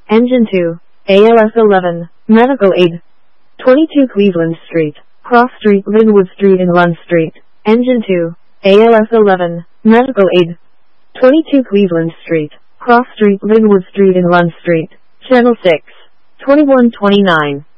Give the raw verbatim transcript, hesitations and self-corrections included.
Engine two, A L S eleven, Medical Aid. twenty-two Cleveland Street, Cross Street, Linwood Street and Lund Street. Engine two, A L S eleven, Medical Aid. twenty-two Cleveland Street, Cross Street, Linwood Street and Lund Street. Channel six, twenty-one twenty-nine.